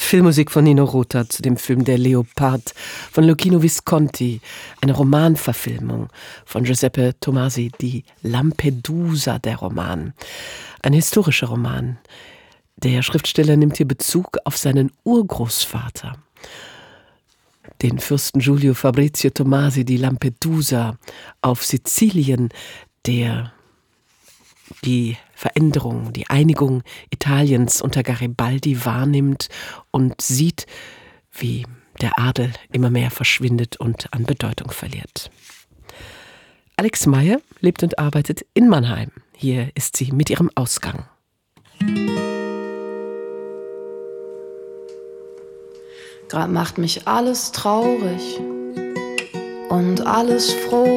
Filmmusik von Nino Rota zu dem Film Der Leopard von Luchino Visconti, eine Romanverfilmung von Giuseppe Tomasi, die Lampedusa, der Roman. Ein historischer Roman. Der Schriftsteller nimmt hier Bezug auf seinen Urgroßvater, den Fürsten Giulio Fabrizio Tomasi di Lampedusa auf Sizilien, der die Veränderung, die Einigung Italiens unter Garibaldi wahrnimmt und sieht, wie der Adel immer mehr verschwindet und an Bedeutung verliert. Alex Meyer lebt und arbeitet in Mannheim. Hier ist sie mit ihrem Ausgang. Grad macht mich alles traurig und alles froh.